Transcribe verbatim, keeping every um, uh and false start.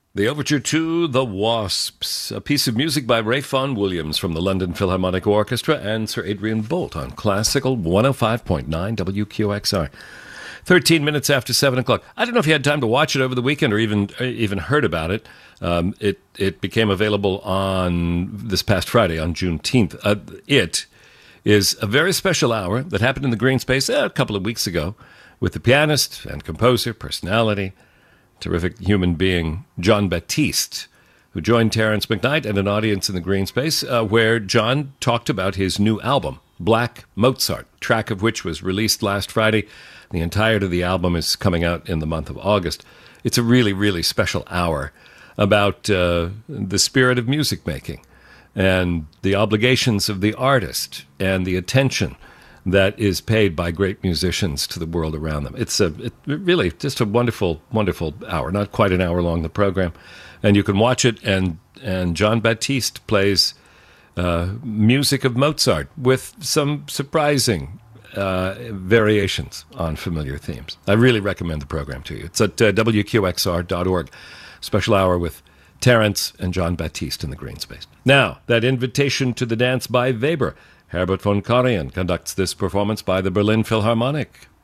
The Overture to The Wasps, a piece of music by Ray Vaughan Williams from the London Philharmonic Orchestra and Sir Adrian Boult on Classical one oh five point nine W Q X R. thirteen minutes after seven o'clock. I don't know if you had time to watch it over the weekend or even even heard about it. Um, it it became available on this past Friday, on Juneteenth. Uh, it is a very special hour that happened in the Green Space uh, a couple of weeks ago with the pianist and composer, personality, terrific human being, Jon Batiste, who joined Terence McKnight and an audience in the Green Space, uh, where Jon talked about his new album, Black Mozart, track of which was released last Friday. The entirety of the album is coming out in the month of August. It's a really, really special hour about uh, the spirit of music making and the obligations of the artist and the attention that is paid by great musicians to the world around them. It's a it really just a wonderful, wonderful hour. Not quite an hour long, the program. And you can watch it, and, and Jon Batiste plays uh, music of Mozart with some surprising uh, variations on familiar themes. I really recommend the program to you. It's at uh, W Q X R dot org. Special hour with Terence and Jon Batiste in the Green Space. Now, that invitation to the dance by Weber. Herbert von Karajan conducts this performance by the Berlin Philharmonic.